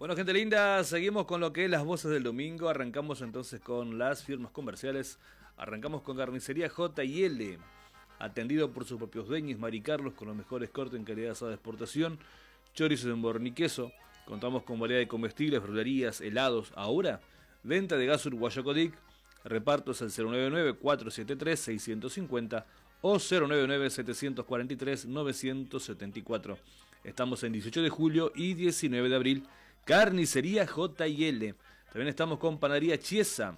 Bueno, gente linda, seguimos con lo que es las voces del domingo. Arrancamos entonces con las firmas comerciales. Arrancamos con Carnicería J&L, atendido por sus propios dueños, Mari Carlos, con los mejores cortes en calidad asada de exportación, chorizos en borni queso. Contamos con variedad de comestibles, verdulerías, helados. Ahora, venta de gas uruguayo Codic. Repartos al 099-473-650 o 099-743-974. Estamos en 18 de julio y 19 de abril. Carnicería J&L. También estamos con Panadería Chiesa.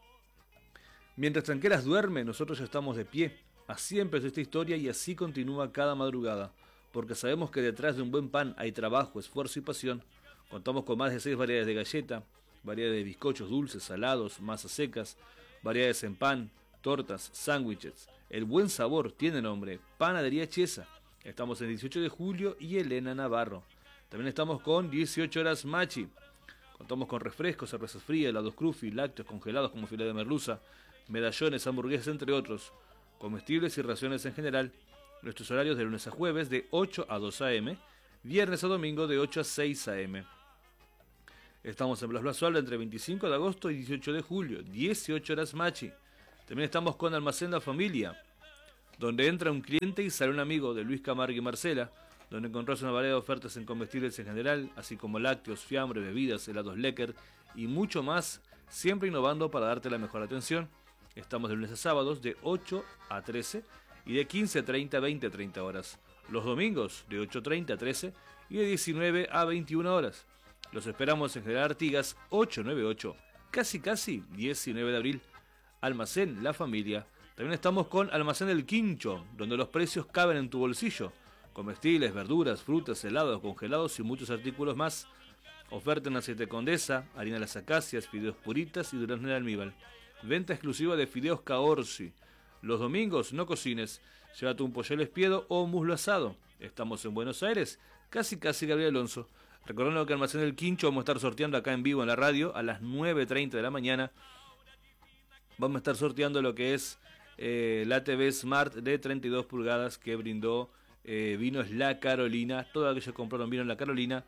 Mientras tranqueras duerme, nosotros ya estamos de pie. Así empezó esta historia y así continúa cada madrugada. Porque sabemos que detrás de un buen pan hay trabajo, esfuerzo y pasión. Contamos con más de 6 variedades de galleta, variedades de bizcochos dulces, salados, masas secas, variedades en pan, tortas, sándwiches. El buen sabor tiene nombre, Panadería Chiesa. Estamos en 18 de julio y Elena Navarro. También estamos con 18 horas Machi. Contamos con refrescos, cervezas frías, helados crufi, lácteos congelados como filete de merluza, medallones, hamburguesas, entre otros. Comestibles y raciones en general. Nuestros horarios de lunes a jueves de 8 a 2 a.m., viernes a domingo de 8 a 6 a.m. Estamos en Blas Basualdo entre 25 de agosto y 18 de julio, 18 horas Machi. También estamos con Almacén La Familia, donde entra un cliente y sale un amigo, de Luis Camargo y Marcela, donde encontrás una variedad de ofertas en comestibles en general, así como lácteos, fiambre, bebidas, helados Lecker y mucho más, siempre innovando para darte la mejor atención. Estamos de lunes a sábados de 8 a 13 y de 15:30 a 20:30 horas. Los domingos de 8:30 a 13 y de 19 a 21 horas. Los esperamos en General Artigas 898, casi 19 de abril. Almacén La Familia. También estamos con Almacén El Quincho, donde los precios caben en tu bolsillo. Comestibles, verduras, frutas, helados, congelados y muchos artículos más. Oferta en aceite Condesa, harina de las acacias, fideos puritas y durazno de almíbar. Venta exclusiva de fideos Caorsi. Los domingos no cocines, llévate un pollo al espiedo o un muslo asado. Estamos en Buenos Aires, casi Gabriel Alonso. Recordando que Almacén El Quincho vamos a estar sorteando acá en vivo en la radio a las 9:30 de la mañana. Vamos a estar sorteando lo que es la TV Smart de 32 pulgadas que brindó Vinos La Carolina. Todos aquellos que compraron vino en La Carolina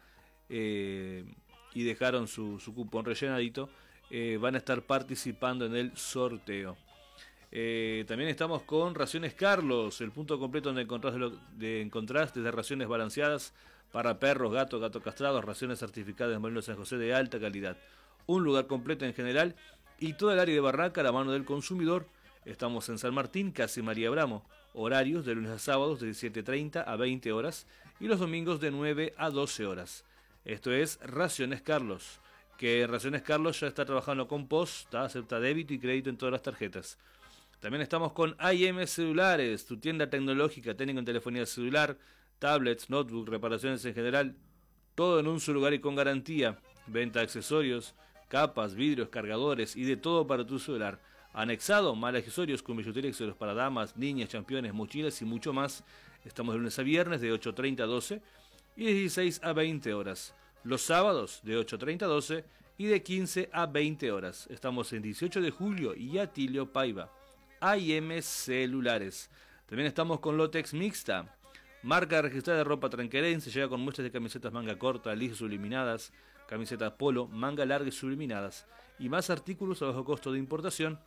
y dejaron su cupón rellenadito van a estar participando en el sorteo. También estamos con Raciones Carlos, el punto completo donde encontrás desde raciones balanceadas para perros, gato castrados, raciones certificadas de Molino San José de alta calidad. Un lugar completo en general y todo el área de Barraca a la mano del consumidor. Estamos en San Martín, casi María Abramo. Horarios de lunes a sábados de 17:30 a 20 horas y los domingos de 9 a 12 horas. Esto es Raciones Carlos, que Raciones Carlos ya está trabajando con POS, acepta débito y crédito en todas las tarjetas. También estamos con IM Celulares, tu tienda tecnológica, técnica en telefonía celular, tablets, notebook, reparaciones en general, todo en un solo lugar y con garantía. Venta de accesorios, capas, vidrios, cargadores y de todo para tu celular. Anexado, mal accesorios con billutería, accesorios para damas, niñas, championes, mochilas y mucho más. Estamos de lunes a viernes de 8:30 a 12 y de 16 a 20 horas. Los sábados de 8:30 a 12 y de 15 a 20 horas. Estamos en 18 de julio y Atilio Paiva. IM Celulares. También estamos con Lotex Mixta, marca registrada de ropa tranquerense. Llega con muestras de camisetas manga corta, lisas subliminadas, camisetas polo, manga larga y subliminadas y más artículos a bajo costo de importación.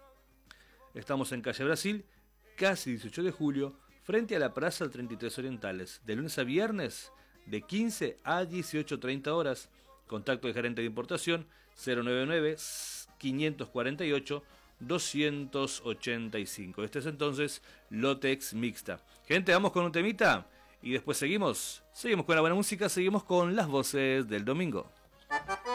Estamos en calle Brasil, casi 18 de julio, frente a la Plaza del 33 Orientales, de lunes a viernes de 15 a 18:30 horas. Contacto del gerente de importación 099-548-285. Este es entonces Lotex Mixta. Gente, vamos con un temita y después seguimos con la buena música, seguimos con las voces del domingo.